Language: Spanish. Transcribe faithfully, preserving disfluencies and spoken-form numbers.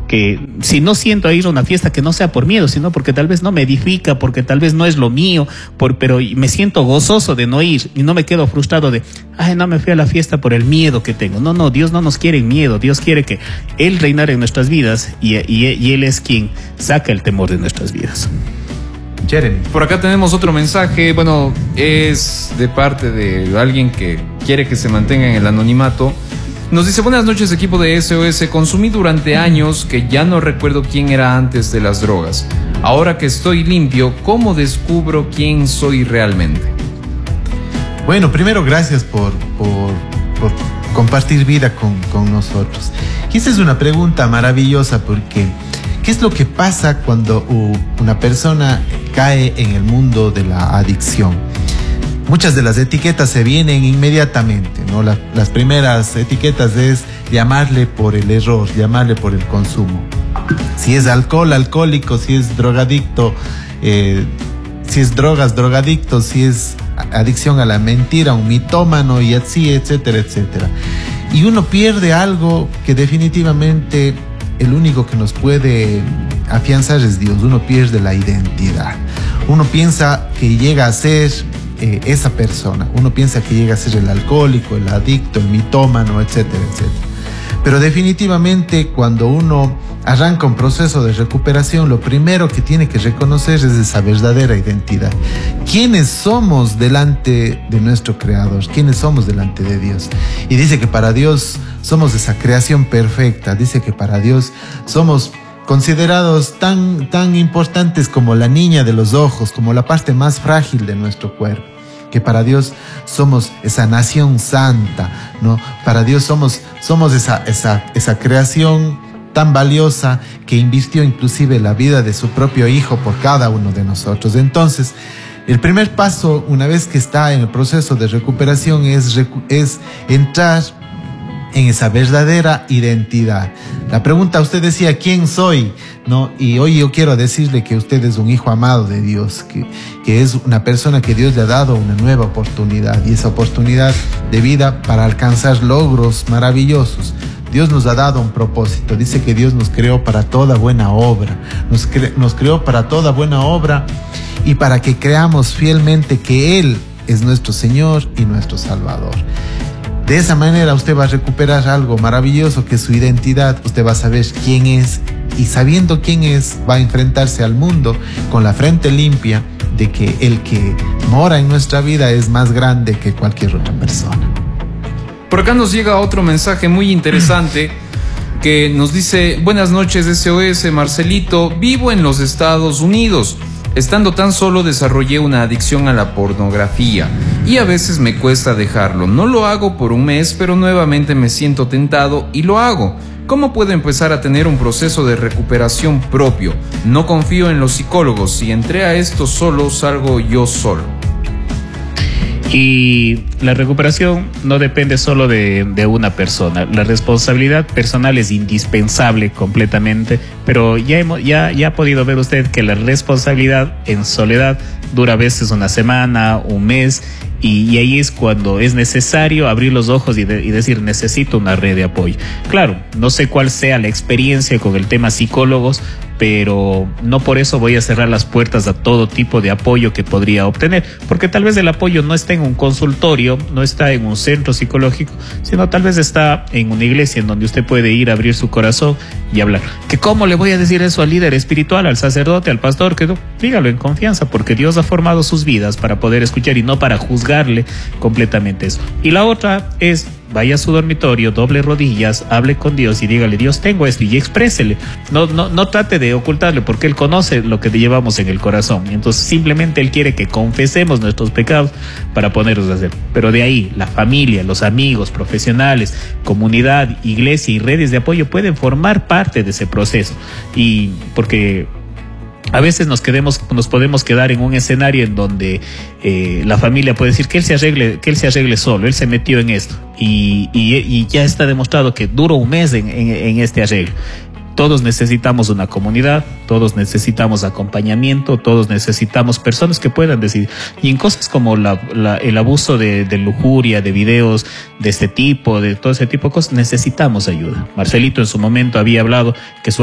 que si no siento ir a una fiesta, que no sea por miedo, sino porque tal vez no me edifica, porque tal vez no es lo mío, por, pero me siento gozoso de no ir y no me quedo frustrado de, ay, no me fui a la fiesta por el miedo que tengo. No, no, Dios no nos quiere en miedo, Dios quiere que Él reinara en nuestras vidas y, y, y Él es quien saca el temor de nuestras vidas. Jeremy. Por acá tenemos otro mensaje, bueno, es de parte de alguien que quiere que se mantenga en el anonimato. Nos dice: buenas noches, equipo de S O S. Consumí durante años que ya no recuerdo quién era antes de las drogas. Ahora que estoy limpio, ¿cómo descubro quién soy realmente? Bueno, primero gracias por, por, por compartir vida con, con nosotros. Y esa es una pregunta maravillosa, porque ¿qué es lo que pasa cuando una persona cae en el mundo de la adicción? Muchas de las etiquetas se vienen inmediatamente, ¿no? La, las primeras etiquetas es llamarle por el error, llamarle por el consumo. Si es alcohol, alcohólico; si es drogadicto, eh, si es drogas, drogadicto; si es adicción a la mentira, un mitómano, y así, etcétera, etcétera. Y uno pierde algo que definitivamente el único que nos puede afianzar es Dios. Uno pierde la identidad. Uno piensa que llega a ser Eh, esa persona, uno piensa que llega a ser el alcohólico, el adicto, el mitómano, etcétera, etcétera. Pero definitivamente cuando uno arranca un proceso de recuperación, lo primero que tiene que reconocer es esa verdadera identidad. ¿Quiénes somos delante de nuestro Creador? ¿Quiénes somos delante de Dios? Y dice que para Dios somos esa creación perfecta. Dice que para Dios somos considerados tan, tan importantes como la niña de los ojos, como la parte más frágil de nuestro cuerpo. Que para Dios somos esa nación santa, ¿no? Para Dios somos, somos esa, esa, esa creación tan valiosa que invirtió inclusive la vida de su propio Hijo por cada uno de nosotros. Entonces, el primer paso, una vez que está en el proceso de recuperación, es, es entrar en esa verdadera identidad. La pregunta, usted decía, ¿quién soy? ¿No? Y hoy yo quiero decirle que usted es un hijo amado de Dios, que, que es una persona que Dios le ha dado una nueva oportunidad, y esa oportunidad de vida para alcanzar logros maravillosos. Dios nos ha dado un propósito. Dice que Dios nos creó para toda buena obra. Nos, cre- nos creó para toda buena obra y para que creamos fielmente que Él es nuestro Señor y nuestro Salvador. De esa manera usted va a recuperar algo maravilloso, que es su identidad. Usted va a saber quién es, y sabiendo quién es, va a enfrentarse al mundo con la frente limpia de que el que mora en nuestra vida es más grande que cualquier otra persona. Por acá nos llega otro mensaje muy interesante que nos dice: buenas noches, S O S, Marcelito, vivo en los Estados Unidos. Estando tan solo desarrollé una adicción a la pornografía y a veces me cuesta dejarlo. No lo hago por un mes, pero nuevamente me siento tentado y lo hago. ¿Cómo puedo empezar a tener un proceso de recuperación propio? No confío en los psicólogos. Si entré a esto solo, salgo yo solo. Y la recuperación no depende solo de, de una persona. La responsabilidad personal es indispensable completamente, pero ya, hemos, ya, ya ha podido ver usted que la responsabilidad en soledad dura a veces una semana, un mes, y, y ahí es cuando es necesario abrir los ojos y, de, y decir, necesito una red de apoyo. Claro, no sé cuál sea la experiencia con el tema psicólogos, pero no por eso voy a cerrar las puertas a todo tipo de apoyo que podría obtener, porque tal vez el apoyo no está en un consultorio, no está en un centro psicológico, sino tal vez está en una iglesia en donde usted puede ir a abrir su corazón y hablar. ¿Que cómo le voy a decir eso al líder espiritual, al sacerdote, al pastor? Que no, dígalo en confianza, porque Dios ha formado sus vidas para poder escuchar y no para juzgarle completamente eso. Y la otra es: vaya a su dormitorio, doble rodillas, hable con Dios y dígale, Dios, tengo esto, y exprésele. No, no, no trate de ocultarle, porque Él conoce lo que llevamos en el corazón. Entonces simplemente Él quiere que confesemos nuestros pecados para ponerlos a hacer. Pero de ahí, la familia, los amigos, profesionales, comunidad, iglesia y redes de apoyo pueden formar parte de ese proceso. Y porque a veces nos quedemos, nos podemos quedar en un escenario en donde eh, la familia puede decir que él se arregle, que él se arregle solo, él se metió en esto y, y, y ya está demostrado que duró un mes en, en, en este arreglo. Todos necesitamos una comunidad, todos necesitamos acompañamiento, todos necesitamos personas que puedan decidir. Y en cosas como la, la, el abuso de, de lujuria, de videos de este tipo, de todo ese tipo de cosas, necesitamos ayuda. Marcelito en su momento había hablado que su